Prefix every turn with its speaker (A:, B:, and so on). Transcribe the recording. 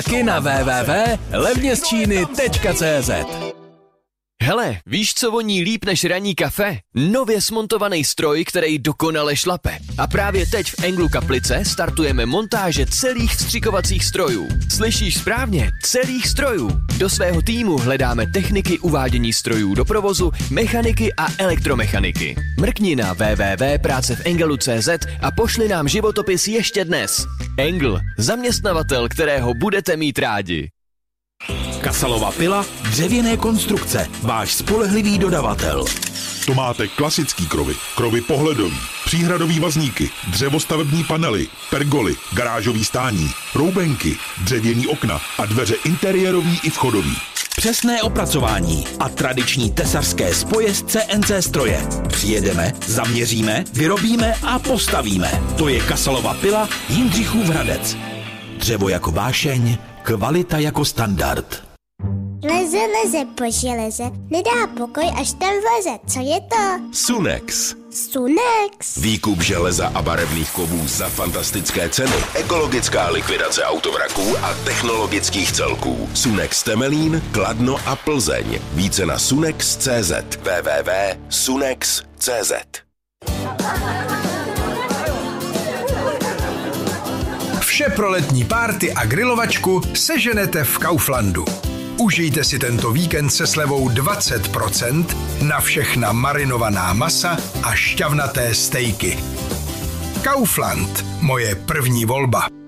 A: Taky na www.levnězčíny.cz.
B: Hele, víš, co voní líp než ranní kafe? Nově smontovaný stroj, který dokonale šlape. A právě teď v Englu Kaplice startujeme montáže celých vstřikovacích strojů. Slyšíš správně, celých strojů. Do svého týmu hledáme techniky uvádění strojů do provozu, mechaniky a elektromechaniky. Mrkni na www.prácevengelu.cz a pošli nám životopis ještě dnes. Engl, zaměstnavatel, kterého budete mít rádi.
A: Kasalova pila, dřevěné konstrukce, váš spolehlivý dodavatel.
C: To máte klasický krovy pohledový, příhradový vazníky, dřevostavební panely, pergoly, garážový stání, roubenky, dřevěný okna a dveře interiérový i vchodový.
A: Přesné opracování a tradiční tesařské spoje z CNC stroje. Přijedeme, zaměříme, vyrobíme a postavíme. To je Kasalova pila Jindřichův Hradec. Dřevo jako vášeň, kvalita jako standard.
D: Leze po železe, nedá pokoj, až tam vleze. Co je to?
E: Sunex.
D: Sunex.
E: Výkup železa a barevných kovů za fantastické ceny. Ekologická likvidace autovraků a technologických celků. Sunex Temelín, Kladno a Plzeň. Více na sunex.cz. www.sunex.cz.
F: Vše pro letní párty a grilovačku seženete v Kauflandu. Užijte si tento víkend se slevou 20% na všechna marinovaná masa a šťavnaté stejky. Kaufland, moje první volba.